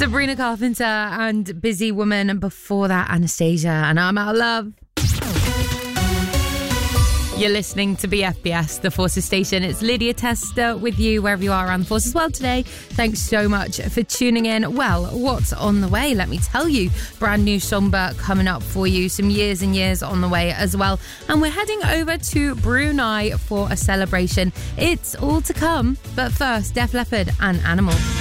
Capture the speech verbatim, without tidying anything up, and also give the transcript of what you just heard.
Sabrina Carpenter and Busy Woman, and before that Anastasia and I'm Out of Love. You're listening to B F B S, the Forces Station. It's Lydia Tester with you wherever you are around the Forces world today. Thanks so much for tuning in. Well, what's on the way? Let me tell you. Brand new Somber coming up for you. Some years and years on the way as well. And we're heading over to Brunei for a celebration. It's all to come. But first, Def Leppard and Animal.